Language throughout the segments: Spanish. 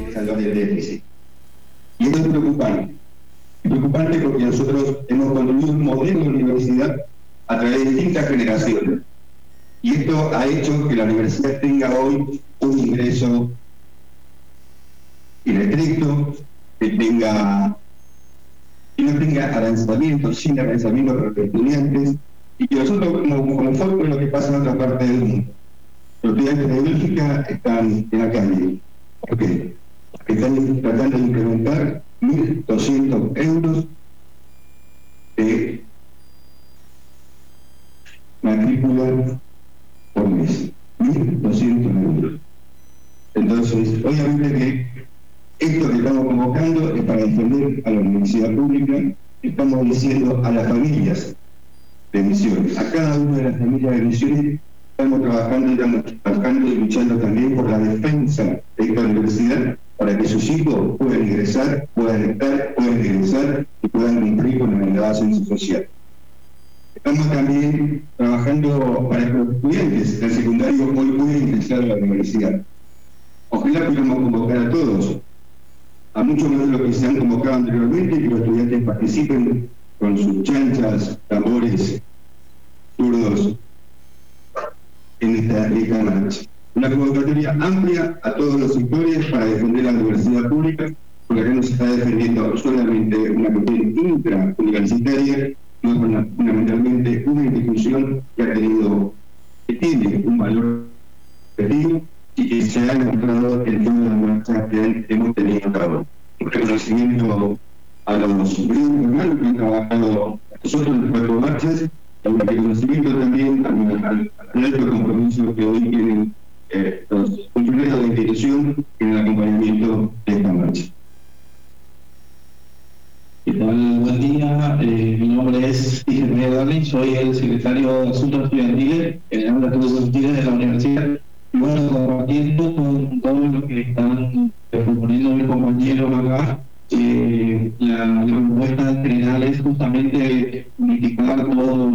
de salvar el déficit. Y esto es preocupante. Es preocupante porque nosotros hemos construido un modelo de universidad a través de distintas generaciones. Y esto ha hecho que la universidad tenga hoy un ingreso irrestricto, que no tenga arancelamiento, sin arancelamiento para los estudiantes, y que nosotros, como foco de lo que pasa en otra parte del mundo, los estudiantes de Bélgica están en la calle. ¿Por qué? Porque están tratando de incrementar 1.200 euros de matrícula por mes. 1.200 euros. Entonces, obviamente que esto que estamos convocando es para defender a la universidad pública. Estamos diciendo a las familias de Misiones, a cada una de las familias de Misiones, estamos trabajando y luchando también por la defensa de esta universidad para que sus hijos puedan ingresar, puedan egresar y puedan cumplir con la mandada ascenso social. Estamos también trabajando para que los estudiantes del secundario hoy puedan ingresar a la universidad. Ojalá pudiéramos convocar a todos, a muchos más de los que se han convocado anteriormente, y que los estudiantes participen con sus chanchas, tambores, zurdos en esta marcha. Una convocatoria amplia a todos los sectores para defender la universidad pública, porque acá no se está defendiendo solamente una cuestión intrauniversitaria, sino fundamentalmente una institución que tiene un valor efectivo y que se ha demostrado en todas las marchas que hemos tenido hasta ahora. Un reconocimiento a los grupos hermanos que han trabajado nosotros en las 4 marchas, y un reconocimiento también al alto compromiso que hoy tienen los funcionarios de la institución en el acompañamiento de esta marcha. ¿Qué tal? Buen día, mi nombre es Miguel Darling, soy el secretario de Asuntos Estudiantiles en el ámbito de Asuntos Estudiantiles de la universidad. Y bueno, compartiendo con todo lo que están proponiendo mis compañeros acá, la propuesta en general es justamente unificar todo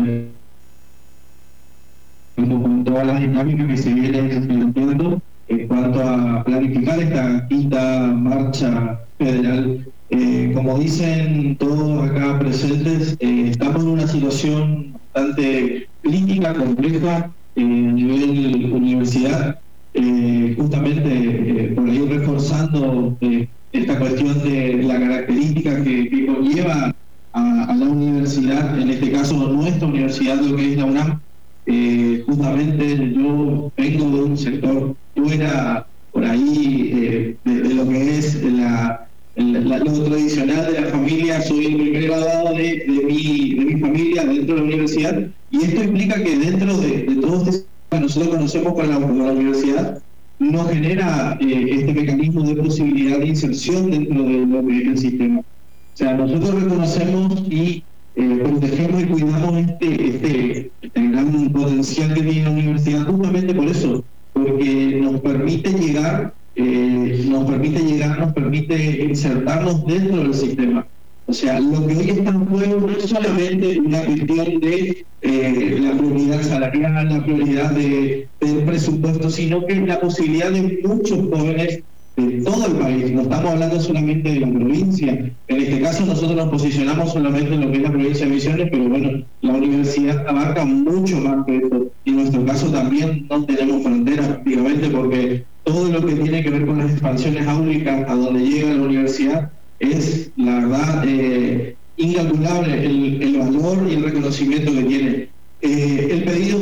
con todas las dinámicas que se vienen implementando en cuanto a planificar esta quinta marcha federal. Como dicen todos acá presentes, estamos en una situación bastante crítica, compleja a nivel universidad, justamente por ir reforzando esta cuestión de la característica que conlleva a la universidad, en este caso nuestra universidad, lo que es la UNAM. Justamente yo vengo de un sector fuera por ahí de lo que es lo tradicional de la familia. Soy el primer graduado de mi familia dentro de la universidad, y esto implica que dentro de todo esto que nosotros conocemos con la universidad nos genera este mecanismo de posibilidad de inserción dentro de lo que es el sistema. O sea, nosotros reconocemos y protegemos y cuidamos este gran potencial que tiene la universidad justamente por eso, porque nos permite llegar, nos permite insertarnos dentro del sistema. O sea, lo que hoy está en juego no es solamente una cuestión de la prioridad salarial, la prioridad del presupuesto, sino que es la posibilidad de muchos jóvenes de todo el país. No estamos hablando solamente de la provincia. En este caso nosotros nos posicionamos solamente en lo que es la provincia de Misiones, pero bueno, la universidad abarca mucho más que esto. Y en nuestro caso también no tenemos fronteras prácticamente, porque todo lo que tiene que ver con las expansiones áulicas a donde llega la universidad es, la verdad, incalculable el valor y el reconocimiento que tiene. El pedido